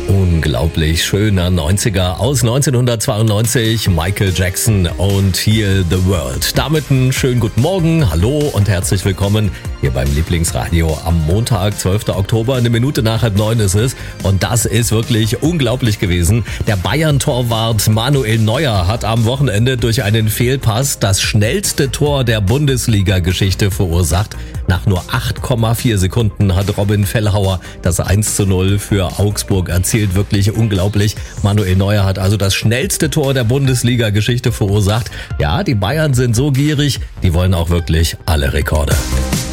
Unglaublich schöner 90er aus 1992, Michael Jackson und Heal the World. Damit einen schönen guten Morgen, hallo und herzlich willkommen hier beim Lieblingsradio am Montag, 12. Oktober, 1:05 nach 8:30 ist es. Und das ist wirklich unglaublich gewesen. Der Bayern-Torwart Manuel Neuer hat am Wochenende durch einen Fehlpass das schnellste Tor der Bundesliga-Geschichte verursacht. Nach nur 8,4 Sekunden hat Robin Fellhauer das 1:0 für Augsburg erzielt. Wirklich unglaublich. Manuel Neuer hat also das schnellste Tor der Bundesliga-Geschichte verursacht. Ja, die Bayern sind so gierig, die wollen auch wirklich alle Rekorde.